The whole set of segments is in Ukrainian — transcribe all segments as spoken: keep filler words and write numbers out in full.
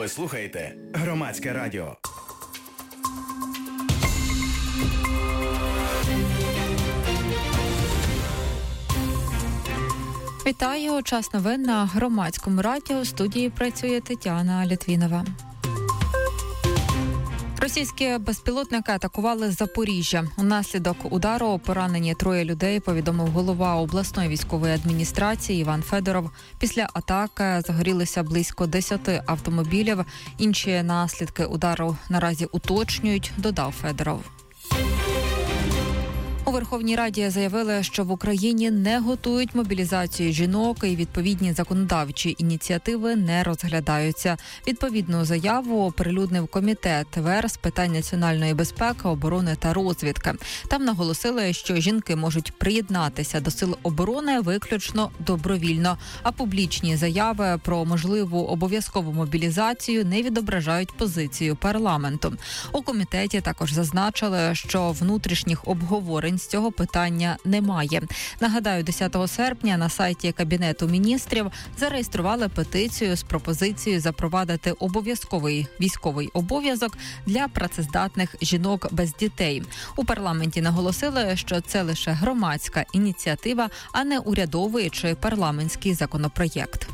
Ви слухаєте Громадське радіо. Вітаю! Час новин на Громадському радіо. У студії працює Тетяна Літвінова. Російські безпілотники атакували Запоріжжя. Унаслідок удару поранені троє людей, повідомив голова обласної військової адміністрації Іван Федоров. Після атаки загорілися близько десяти автомобілів. Інші наслідки удару наразі уточнюють, додав Федоров. У Верховній Раді заявили, що в Україні не готують мобілізацію жінок і відповідні законодавчі ініціативи не розглядаються. Відповідну заяву оприлюднив комітет ВЕР з питань національної безпеки, оборони та розвідки. Там наголосили, що жінки можуть приєднатися до сил оборони виключно добровільно, а публічні заяви про можливу обов'язкову мобілізацію не відображають позицію парламенту. У комітеті також зазначили, що внутрішніх обговорень з цього питання немає. Нагадаю, десятого серпня на сайті Кабінету міністрів зареєстрували петицію з пропозицією запровадити обов'язковий військовий обов'язок для працездатних жінок без дітей. У парламенті наголосили, що це лише громадська ініціатива, а не урядовий чи парламентський законопроєкт.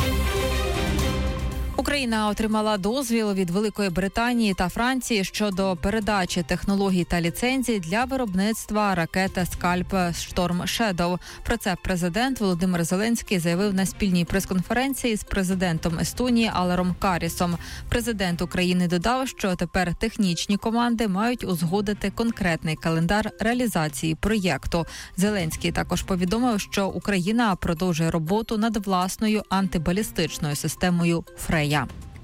Україна отримала дозвіл від Великої Британії та Франції щодо передачі технологій та ліцензій для виробництва ракети «Скальп Шторм Шедоу». Про це президент Володимир Зеленський заявив на спільній прес-конференції з президентом Естонії Алером Карісом. Президент України додав, що тепер технічні команди мають узгодити конкретний календар реалізації проєкту. Зеленський також повідомив, що Україна продовжує роботу над власною антибалістичною системою «Фрея».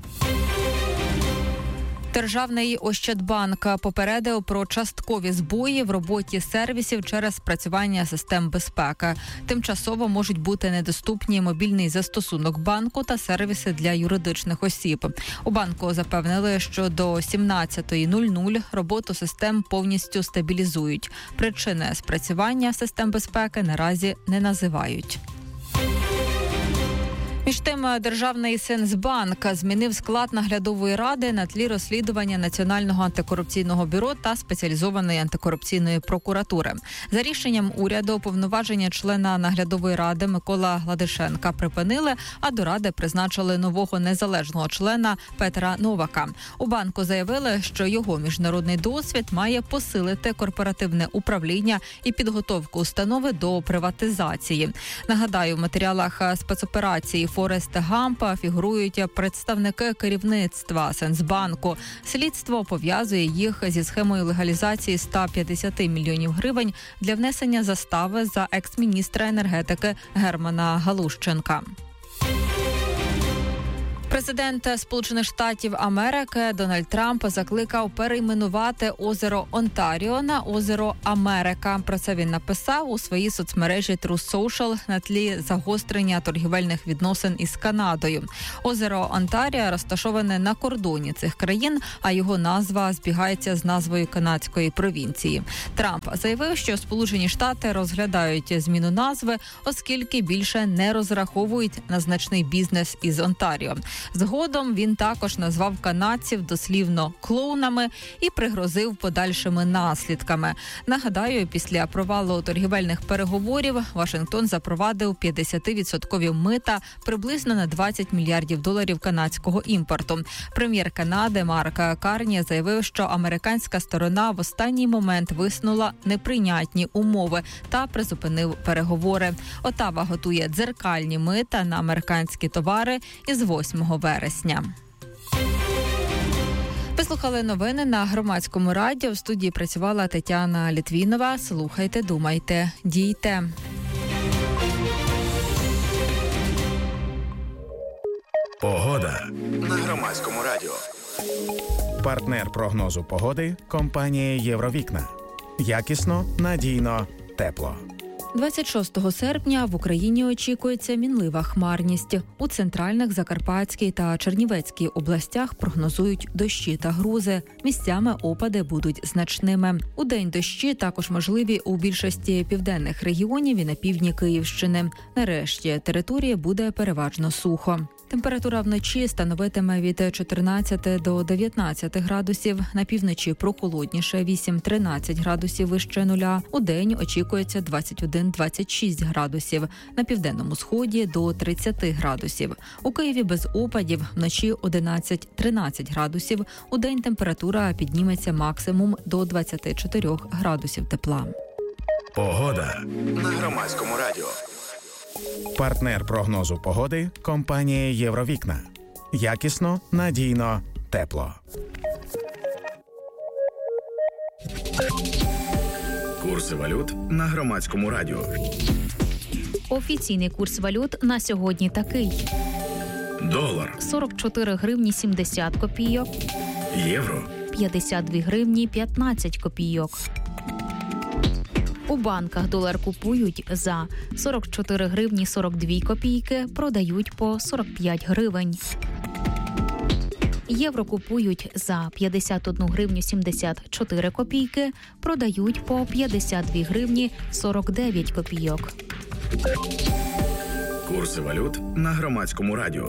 Державний Ощадбанк попередив про часткові збої в роботі сервісів через спрацювання систем безпеки. Тимчасово можуть бути недоступні мобільний застосунок банку та сервіси для юридичних осіб. У банку запевнили, що до сімнадцятої нуль-нуль роботу систем повністю стабілізують. Причини спрацювання систем безпеки наразі не називають. Між тим, Державний Сенсбанк змінив склад наглядової ради на тлі розслідування Національного антикорупційного бюро та спеціалізованої антикорупційної прокуратури. За рішенням уряду повноваження члена наглядової ради Микола Гладишенка припинили, а до ради призначили нового незалежного члена Петра Новака. У банку заявили, що його міжнародний досвід має посилити корпоративне управління і підготовку установи до приватизації. Нагадаю, в матеріалах спецоперації Форест Гампа фігурують представники керівництва Сенсбанку. Слідство пов'язує їх зі схемою легалізації ста п'ятдесят мільйонів гривень для внесення застави за екс-міністра енергетики Германа Галущенка. Президент Сполучених Штатів Америки Дональд Трамп закликав перейменувати озеро Онтаріо на озеро Америка. Про це він написав у своїй соцмережі Truth Social на тлі загострення торгівельних відносин із Канадою. Озеро Онтаріо розташоване на кордоні цих країн, а його назва збігається з назвою канадської провінції. Трамп заявив, що Сполучені Штати розглядають зміну назви, оскільки більше не розраховують на значний бізнес із Онтаріо. Згодом він також назвав канадців дослівно клоунами і пригрозив подальшими наслідками. Нагадаю, після провалу торгівельних переговорів Вашингтон запровадив п'ятдесят відсотків мита приблизно на двадцять мільярдів доларів канадського імпорту. Прем'єр Канади Марк Карні заявив, що американська сторона в останній момент висунула неприйнятні умови та призупинив переговори. Оттава готує дзеркальні мита на американські товари із восьмого вересня. Ви слухали новини на Громадському радіо. В студії працювала Тетяна Літвінова. Слухайте, думайте, дійте. Погода на Громадському радіо. Партнер прогнозу погоди – компанія «Євровікна». Якісно, надійно, тепло. двадцять шостого серпня в Україні очікується мінлива хмарність. У центральних, Закарпатській та Чернівецькій областях прогнозують дощі та грози. Місцями опади будуть значними. Удень дощі також можливі у більшості південних регіонів і на півдні Київщини. Нарешті території буде переважно сухо. Температура вночі становитиме від чотирнадцяти до дев'ятнадцяти градусів, на півночі прохолодніше вісім-тринадцять градусів вище нуля. У день очікується двадцять один - двадцять шість градусів, на південному сході до тридцяти градусів. У Києві без опадів, вночі одинадцять - тринадцять градусів, у день температура підніметься максимум до двадцяти чотирьох градусів тепла. Погода на Громадському радіо. Партнер прогнозу погоди – компанія «Євровікна». Якісно, надійно, тепло. Курси валют на Громадському радіо. Офіційний курс валют на сьогодні такий. Долар сорок чотири гривні сімдесят копійок. Євро п'ятдесят дві гривні п'ятнадцять копійок. У банках долар купують за сорок чотири гривні сорок дві копійки, продають по сорок п'ять гривень. Євро купують за п'ятдесят одну гривню сімдесят чотири копійки, продають по п'ятдесят дві гривні сорок дев'ять копійок. Курси валют на Громадському радіо.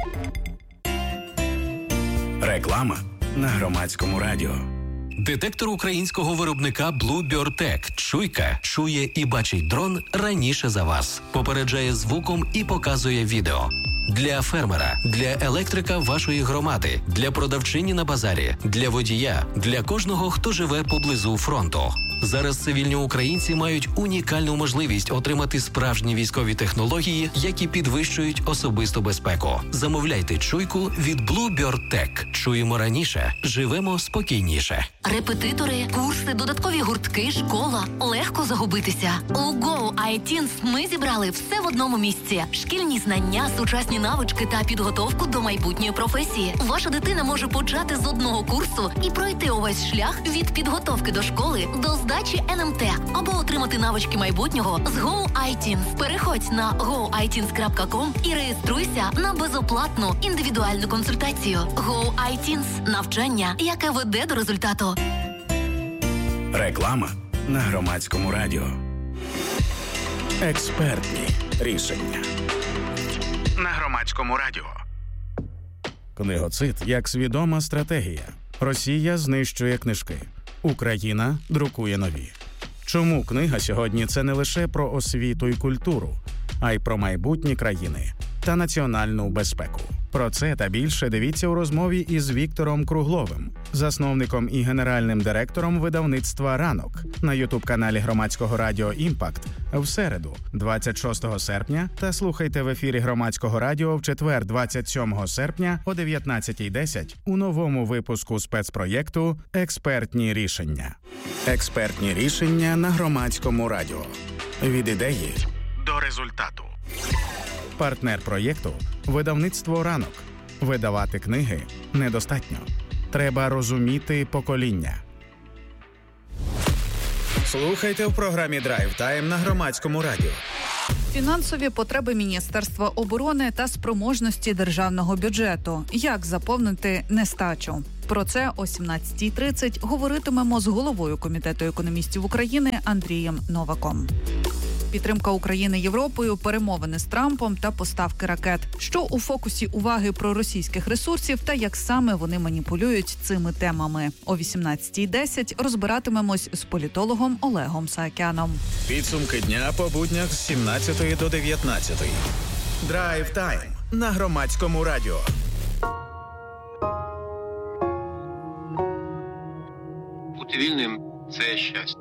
Реклама на Громадському радіо. Детектор українського виробника Bluebird Tech «Чуйка» чує і бачить дрон раніше за вас. Попереджає звуком і показує відео. Для фермера, для електрика вашої громади, для продавчині на базарі, для водія, для кожного, хто живе поблизу фронту. Зараз цивільні українці мають унікальну можливість отримати справжні військові технології, які підвищують особисту безпеку. Замовляйте «Чуйку» від Bluebird Tech. Чуємо раніше, живемо спокійніше. Репетитори, курси, додаткові гуртки, школа. Легко загубитися. У Go ай тінс ми зібрали все в одному місці. Шкільні знання, сучасні навички та підготовку до майбутньої професії. Ваша дитина може почати з одного курсу і пройти увесь шлях від підготовки до школи до здачі ен ем те або отримати навички майбутнього з Go ай тінс. Переходь на го ай тінс крапка ком і реєструйся на безоплатну індивідуальну консультацію. Go ай тінс – навчання, яке веде до результату. Реклама на Громадському радіо. Експертні рішення на Громадському радіо. Книгоцид як свідома стратегія. Росія знищує книжки. Україна друкує нові. Чому книга сьогодні – це не лише про освіту і культуру, а й про майбутні країни та національну безпеку. Про це та більше дивіться у розмові із Віктором Кругловим, засновником і генеральним директором видавництва «Ранок» на ютуб-каналі Громадського радіо «Імпакт» в середу, двадцять шостого серпня, та слухайте в ефірі Громадського радіо в четвер, двадцять сьомого серпня о дев'ятнадцятій десять у новому випуску спецпроєкту «Експертні рішення». Експертні рішення на Громадському радіо. Від ідеї до результату. Партнер проєкту – видавництво «Ранок». Видавати книги недостатньо. Треба розуміти покоління. Слухайте в програмі «Драйв Тайм» на Громадському радіо. Фінансові потреби Міністерства оборони та спроможності державного бюджету. Як заповнити нестачу? Про це о сімнадцятій тридцять говоритимемо з головою Комітету економістів України Андрієм Новаком. Підтримка України Європою, перемовини з Трампом та поставки ракет. Що у фокусі уваги проросійських ресурсів та як саме вони маніпулюють цими темами? О вісімнадцятій десять розбиратимемось з політологом Олегом Саакяном. Підсумки дня по буднях з сімнадцятої до дев'ятнадцятої. Драйв Тайм на Громадському радіо. Бути вільним – це щастя.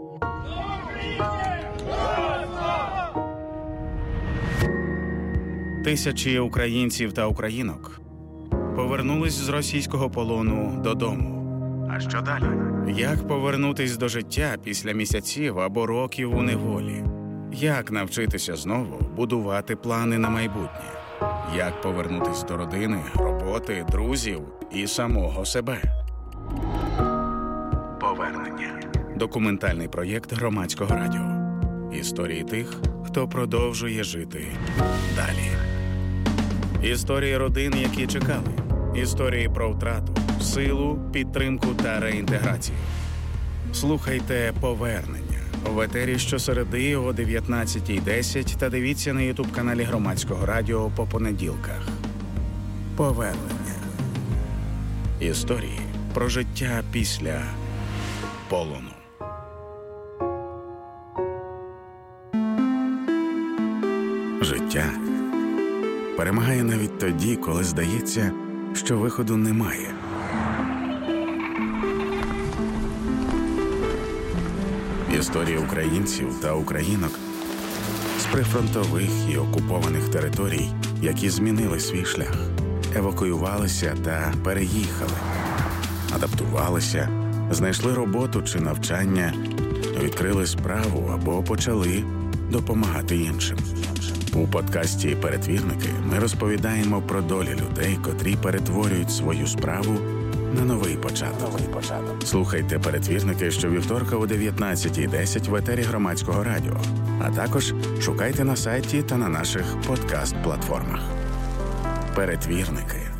Тисячі українців та українок повернулись з російського полону додому. А що далі? Як повернутись до життя після місяців або років у неволі? Як навчитися знову будувати плани на майбутнє? Як повернутись до родини, роботи, друзів і самого себе? Повернення. Документальний проєкт Громадського радіо. Історії тих, хто продовжує жити далі. Історії родин, які чекали. Історії про втрату, силу, підтримку та реінтеграцію. Слухайте «Повернення» в етері щосереди о дев'ятнадцятій десять та дивіться на ютуб-каналі Громадського радіо по понеділках. Повернення. Історії про життя після полону. Життя перемагає навіть тоді, коли здається, що виходу немає. Історії українців та українок з прифронтових і окупованих територій, які змінили свій шлях, евакуювалися та переїхали, адаптувалися, знайшли роботу чи навчання, відкрили справу або почали допомагати іншим. У подкасті «Перетвірники» ми розповідаємо про долі людей, котрі перетворюють свою справу на новий початок. Слухайте «Перетвірники» щовівторка о дев'ятнадцятій десять в етері Громадського радіо, а також шукайте на сайті та на наших подкаст-платформах. «Перетвірники»